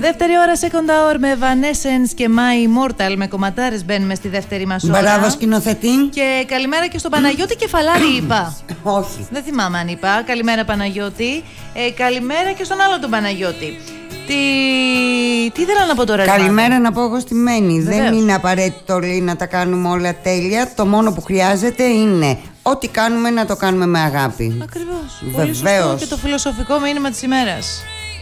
Δεύτερη ώρα Second Hour με Evanescence και My Immortal. Με κομματάρες μπαίνουμε στη δεύτερη μας ώρα. Μπράβο σκηνοθετή. Και καλημέρα και στον Παναγιώτη Κεφαλάρη είπα. Όχι. Δεν θυμάμαι αν είπα. Καλημέρα Παναγιώτη. Καλημέρα και στον άλλο τον Παναγιώτη. Τι ήθελα να πω τώρα. Καλημέρα να πω εγώ στη Μένη. Βεβαίως. Δεν είναι απαραίτητο λέει να τα κάνουμε όλα τέλεια. Το μόνο που χρειάζεται είναι ό,τι κάνουμε να το κάνουμε με αγάπη. Ακριβώς. Βεβαίως. Πολύ σωστό και το φιλοσοφικό μήνυμα της ημέρας.